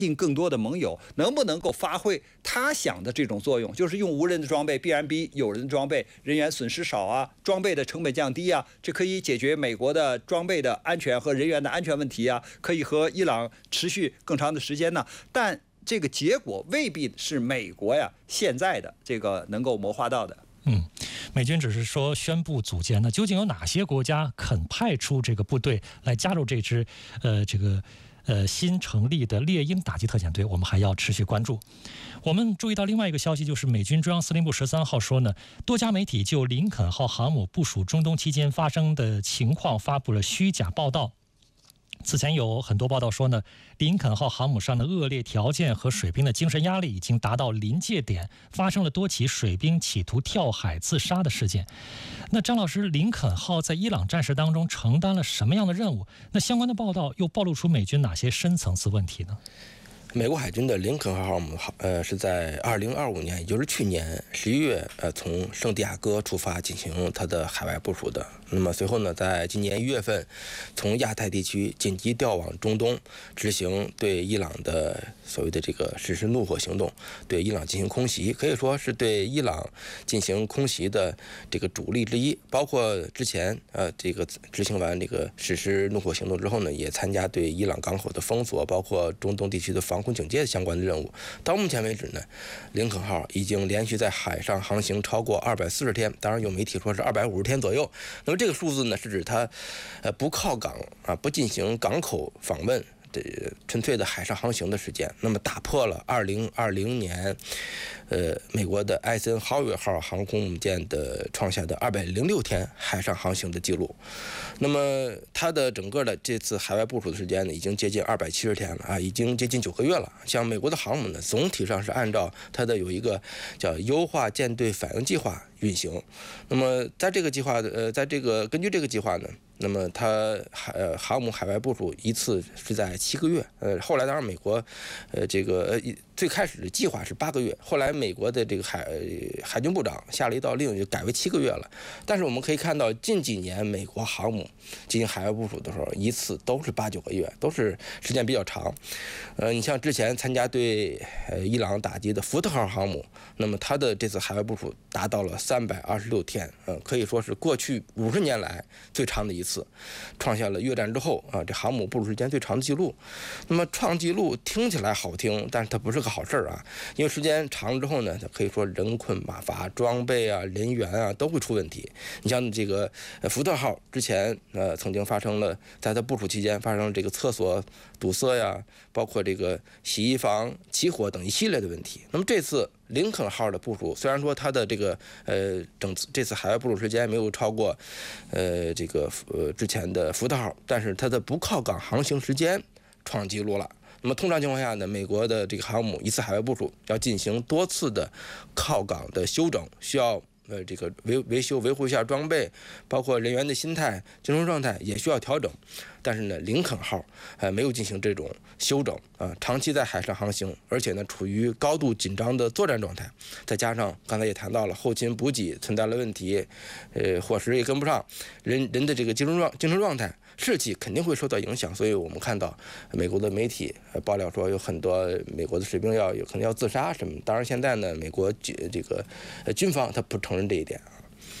应更多的盟友，能不能够发挥他想的这种作用？就是用无人的装备必然比有人的装备人员损失少啊，装备的成本降低啊，这可以解决美国的装备的安全和人员的安全问题啊，可以和伊朗持续更长的时间呢。但这个结果未必是美国呀现在的这个能够谋划到的。 美军只是说宣布组建，那究竟有哪些国家肯派出这个部队来加入这支新成立的猎鹰打击特遣队，我们还要持续关注。我们注意到另外一个消息，就是美军中央司令部13号说呢，多家媒体就林肯号航母部署中东期间发生的情况发布了虚假报道。此前有很多报道说呢，林肯号航母上的恶劣条件和水兵的精神压力已经达到临界点，发生了多起水兵企图跳海自杀的事件。那张老师，林肯号在伊朗战事当中承担了什么样的任务？那相关的报道又暴露出美军哪些深层次问题呢？ 美国海军的林肯号航母是在2025年，也就是去年11月，从圣地亚哥出发进行它的海外部署的。那么随后呢，在今年1月份，从亚太地区紧急调往中东，执行对伊朗的所谓的这个实施怒火行动，对伊朗进行空袭，可以说是对伊朗进行空袭的这个主力之一。包括之前这个执行完这个实施怒火行动之后呢，也参加对伊朗港口的封锁，包括中东地区的防空警戒相关的任务。到目前为止呢，林肯号已经连续在海上航行超过240天，当然有媒体说是250天左右。那么这个数字呢，是指它不靠港不进行港口访问，纯粹的海上航行的时间。那么打破了2020年美国的艾森豪威尔号航空母舰的创下的206天海上航行的记录。那么它的整个的这次海外部署的时间呢，已经接近270天了已经接近9个月了。像美国的航母呢，总体上是按照它的有一个叫优化舰队反应计划运行。那么在这个计划根据这个计划呢，那么它航母海外部署一次是在7个月。后来当然美国最开始的计划是8个月，后来美国的这个海军部长下了一道令，就改为7个月了。但是我们可以看到，近几年美国航母进行海外部署的时候，一次都是8、9个月，都是时间比较长。你像之前参加对伊朗打击的福特号航母，那么它的这次海外部署达到了326天，可以说是过去50年来最长的一次，创下了越战之后这航母部署时间最长的记录。那么创纪录听起来好听，但是它不是个好事因为时间长了之后呢，它可以说人困马乏，装备人员都会出问题。你像这个福特号之前曾经发生了，在它部署期间发生了这个厕所堵塞包括这个洗衣房起火等一系列的问题。那么这次林肯号的部署，虽然说它的这个这次海外部署时间没有超过之前的福特号，但是它的不靠港航行时间创纪录了。那么通常情况下呢，美国的这个航母一次海外部署要进行多次的靠港的休整，需要这个维修维护一下装备，包括人员的心态精神状态也需要调整。但是呢，林肯号没有进行这种休整长期在海上航行，而且呢处于高度紧张的作战状态，再加上刚才也谈到了后勤补给存在了问题，伙食也跟不上，人的这个精神状态士气肯定会受到影响。所以我们看到美国的媒体爆料说有很多美国的士兵可能要自杀什么。当然现在呢，美国这个军方他不承认这一点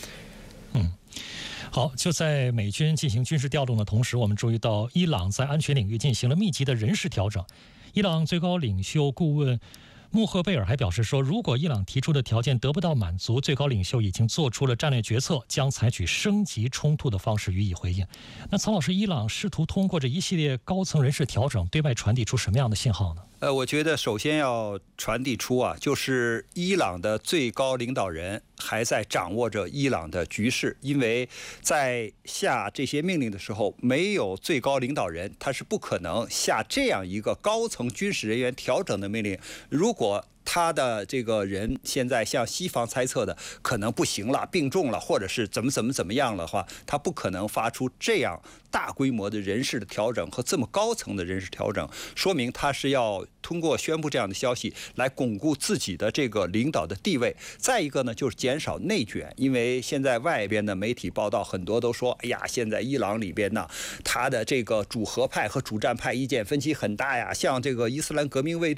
好，就在美军进行军事调动的同时，我们注意到伊朗在安全领域进行了密集的人事调整。伊朗最高领袖顾问穆赫贝尔还表示说，如果伊朗提出的条件得不到满足，最高领袖已经做出了战略决策，将采取升级冲突的方式予以回应。那曹老师，伊朗试图通过这一系列高层人事调整，对外传递出什么样的信号呢？ 我觉得首先要传递出就是伊朗的最高领导人还在掌握着伊朗的局势，因为在下这些命令的时候，没有最高领导人，他是不可能下这样一个高层军事人员调整的命令。如果他的这个人现在像西方猜测的可能不行了、病重了，或者是怎么样的话，他不可能发出这样大规模的人事的调整和这么高层的人事调整，说明他是要通过宣布这样的消息来巩固自己的这个领导的地位。再一个呢，就是减少内卷，因为现在外边的媒体报道很多都说，哎呀，现在伊朗里边呢，他的这个主和派和主战派意见分歧很大呀，像这个伊斯兰革命卫